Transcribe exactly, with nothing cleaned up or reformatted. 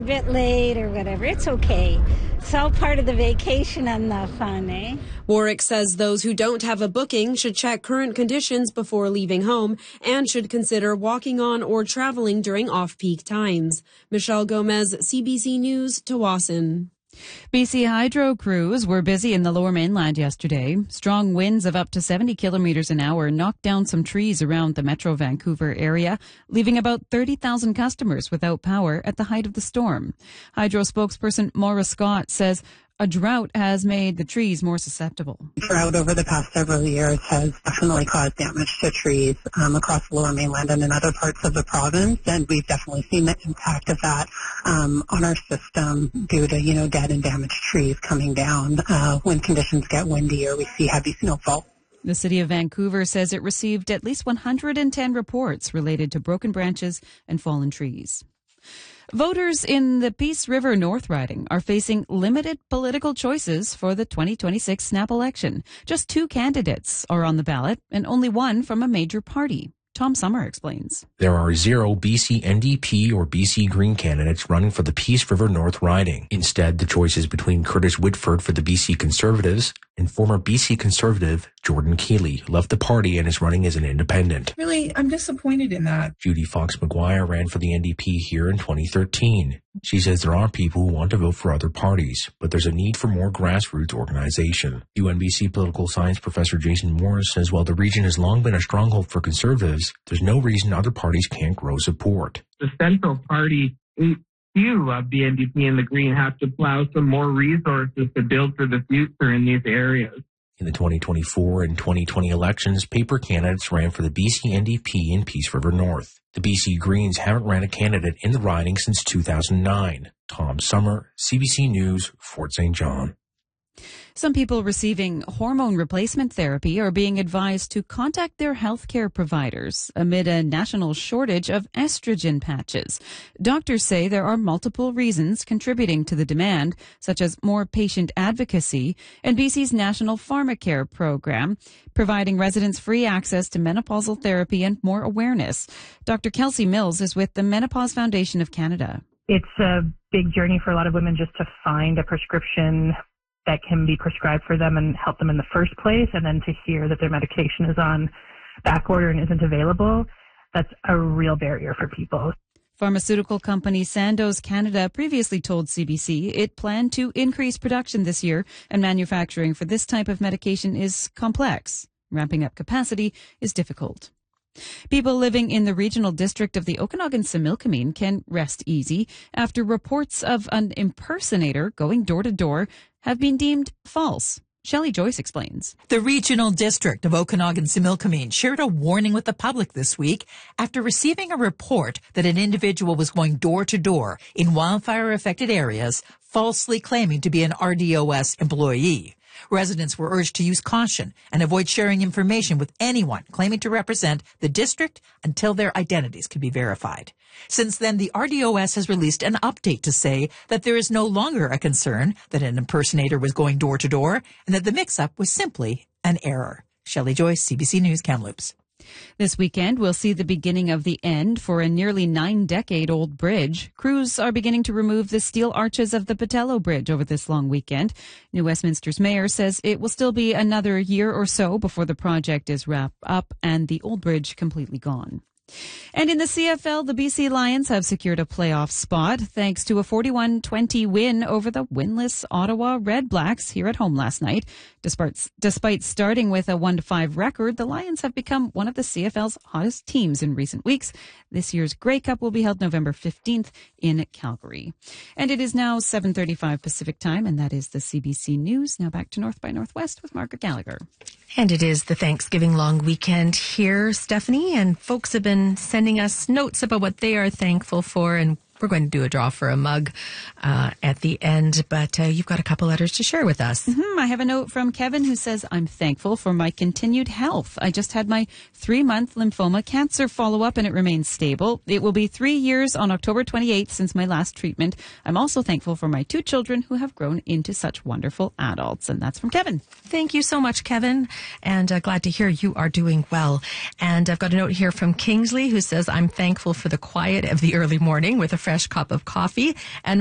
A bit late or whatever. It's okay. It's all part of the vacation and the fun, eh? Warwick says those who don't have a booking should check current conditions before leaving home and should consider walking on or traveling during off-peak times. Michelle Gomez, C B C News, Tawasin. B C Hydro crews were busy in the Lower Mainland yesterday. Strong winds of up to seventy kilometres an hour knocked down some trees around the Metro Vancouver area, leaving about thirty thousand customers without power at the height of the storm. Hydro spokesperson Maura Scott says a drought has made the trees more susceptible. Drought over the past several years has definitely caused damage to trees um, across the Lower Mainland and in other parts of the province, and we've definitely seen the impact of that um, on our system due to, you know, dead and damaged trees coming down. Uh, when conditions get windy or we see heavy snowfall. The City of Vancouver says it received at least one hundred ten reports related to broken branches and fallen trees. Voters in the Peace River North riding are facing limited political choices for the twenty twenty-six snap election. Just two candidates are on the ballot and only one from a major party. Tom Summer explains. There are zero B C N D P or B C Green candidates running for the Peace River North riding. Instead, the choice is between Curtis Whitford for the B C Conservatives and former B C Conservative Jordan Keeley, who left the party and is running as an independent. Really, I'm disappointed in that. Judy Fox McGuire ran for the N D P here in twenty thirteen. She says there are people who want to vote for other parties, but there's a need for more grassroots organization. U N B C political science professor Jason Morris says while the region has long been a stronghold for Conservatives, there's no reason other parties can't grow support. The Central Party, few of the N D P and the Green have to plow some more resources to build for the future in these areas. In the twenty twenty-four and twenty twenty elections, paper candidates ran for the B C N D P in Peace River North. The B C Greens haven't ran a candidate in the riding since two thousand nine. Tom Summer, C B C News, Fort Saint John. Some people receiving hormone replacement therapy are being advised to contact their healthcare providers amid a national shortage of estrogen patches. Doctors say there are multiple reasons contributing to the demand, such as more patient advocacy and B C's National Pharmacare program, providing residents free access to menopausal therapy and more awareness. Doctor Kelsey Mills is with the Menopause Foundation of Canada. It's a big journey for a lot of women just to find a prescription that can be prescribed for them and help them in the first place, and then to hear that their medication is on back order and isn't available, that's a real barrier for people. Pharmaceutical company Sandoz Canada previously told C B C it planned to increase production this year, and manufacturing for this type of medication is complex. Ramping up capacity is difficult. People living in the regional district of the Okanagan-Similkameen can rest easy after reports of an impersonator going door to door have been deemed false. Shelley Joyce explains. The regional district of Okanagan-Similkameen shared a warning with the public this week after receiving a report that an individual was going door to door in wildfire-affected areas, falsely claiming to be an R D O S employee. Residents were urged to use caution and avoid sharing information with anyone claiming to represent the district until their identities can be verified. Since then, the R D O S has released an update to say that there is no longer a concern that an impersonator was going door to door and that the mix-up was simply an error. Shelley Joyce, C B C News, Kamloops. This weekend, we'll see the beginning of the end for a nearly nine-decade-old bridge. Crews are beginning to remove the steel arches of the Patello Bridge over this long weekend. New Westminster's mayor says it will still be another year or so before the project is wrapped up and the old bridge completely gone. And in the C F L, the B C Lions have secured a playoff spot thanks to a forty-one twenty win over the winless Ottawa Red Blacks here at home last night. Despite, despite starting with a one to five record, the Lions have become one of the C F L's hottest teams in recent weeks. This year's Grey Cup will be held November fifteenth in Calgary. And it is now seven thirty-five Pacific Time, and that is the C B C News. Now back to North by Northwest with Margaret Gallagher. And it is the Thanksgiving long weekend here, Stephanie, and folks have been sending us notes about what they are thankful for, and we're going to do a draw for a mug uh, at the end, but uh, you've got a couple letters to share with us. Mm-hmm. I have a note from Kevin who says, I'm thankful for my continued health. I just had my three-month lymphoma cancer follow-up and it remains stable. It will be three years on October twenty-eighth since my last treatment. I'm also thankful for my two children who have grown into such wonderful adults. And that's from Kevin. Thank you so much, Kevin, and uh, glad to hear you are doing well. And I've got a note here from Kingsley who says, I'm thankful for the quiet of the early morning with a friend fresh cup of coffee. And